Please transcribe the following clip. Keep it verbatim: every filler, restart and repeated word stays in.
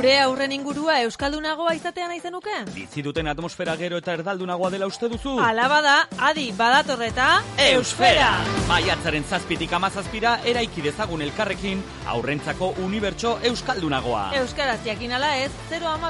Zure aurren ingurua euskaldunagoa izatea nahi zenuke? Bizi duten atmosfera gero eta erdaldunagoa dela uste duzu? Hala bada, adi, badatorreta, Eusfera! Maiatzaren zazpitik amazazpira eraiki dezagun elkarrekin aurrentzako unibertso euskaldunagoa. Euskaraz jakin ala ez, zero ama